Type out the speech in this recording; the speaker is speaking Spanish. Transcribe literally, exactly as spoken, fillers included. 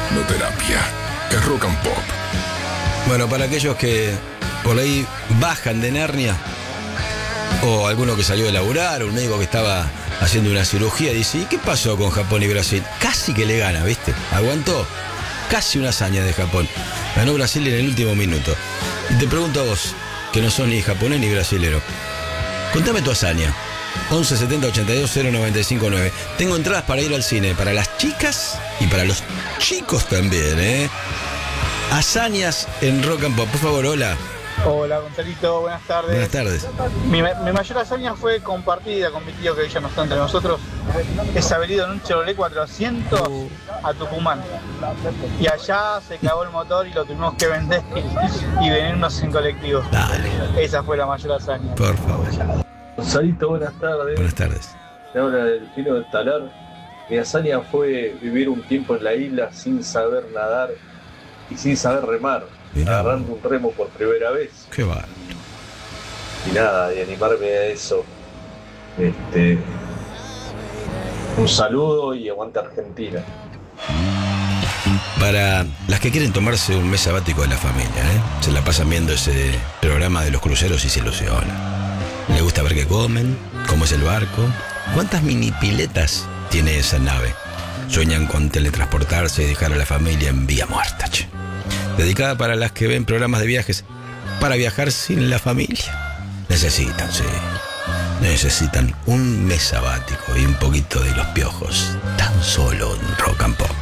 no terapia. Es Rock and Pop. Bueno, para aquellos que por ahí bajan de Narnia, o alguno que salió de laburar, o un médico que estaba haciendo una cirugía, dice, ¿y qué pasó con Japón y Brasil? Casi que le gana, ¿viste? Aguantó casi una hazaña de Japón. Ganó Brasil en el último minuto. Y te pregunto a vos, que no sos ni japonés ni brasilero, contame tu hazaña. once setenta ochenta y dos cero noventa y cinco nueve. Tengo entradas para ir al cine, para las chicas y para los chicos también, ¿eh? Hazañas en Rock and Pop. Por favor, hola. Hola Gonzalito, buenas tardes. Buenas tardes. Mi, mi mayor hazaña fue compartida con mi tío, que ya no está entre nosotros. Es haber ido en un Chevrolet cuatrocientos a Tucumán. Y allá se cagó el motor y lo tuvimos que vender y, y venirnos en colectivo. Dale. Esa fue la mayor hazaña. Por favor. Gonzalito, buenas tardes. Buenas tardes. Me habla del Fino del Talar. Mi hazaña fue vivir un tiempo en la isla sin saber nadar y sin saber remar, Mirá. agarrando un remo por primera vez. Qué bárbaro. Y nada, y animarme a eso. Este, un saludo y aguante Argentina. Para las que quieren tomarse un mes sabático de la familia, ¿eh? Se la pasan viendo ese programa de los cruceros y se ilusionan. Le gusta ver qué comen, cómo es el barco, cuántas mini piletas tiene esa nave. Sueñan con teletransportarse y dejar a la familia en vía muerta, che. Dedicada para las que ven programas de viajes para viajar sin la familia. Necesitan, sí. Necesitan un mes sabático y un poquito de los piojos. Tan solo en Rock and Pop.